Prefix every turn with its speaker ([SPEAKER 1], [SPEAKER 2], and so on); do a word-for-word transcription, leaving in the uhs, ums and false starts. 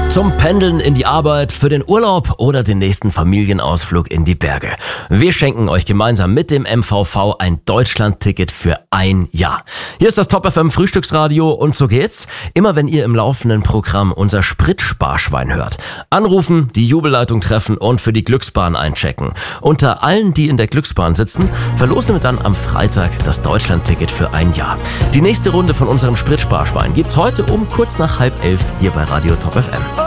[SPEAKER 1] Zum Pendeln in die Arbeit, für den Urlaub oder den nächsten Familienausflug in die Berge. Wir schenken euch gemeinsam mit dem M V V ein Deutschland-Ticket für ein Jahr. Hier ist das Top F M Frühstücksradio und so geht's. Immer wenn ihr im laufenden Programm unser Spritsparschwein hört. Anrufen, die Jubelleitung treffen und für die Glücksbahn einchecken. Unter allen, die in der Glücksbahn sitzen, verlosen wir dann am Freitag das Deutschland-Ticket für ein Jahr. Die nächste Runde von unserem Spritsparschwein gibt's heute um kurz nach halb elf hier bei Radio Top F M.